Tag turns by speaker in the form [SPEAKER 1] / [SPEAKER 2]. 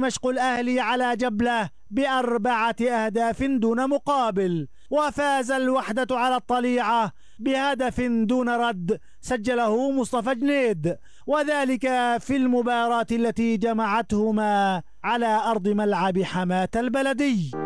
[SPEAKER 1] دمشق الأهلي على جبلة ب4 أهداف دون مقابل، وفاز الوحدة على الطليعة بهدف دون رد سجله مصطفى جنيد، وذلك في المباراة التي جمعتهما على أرض ملعب حماة البلدي.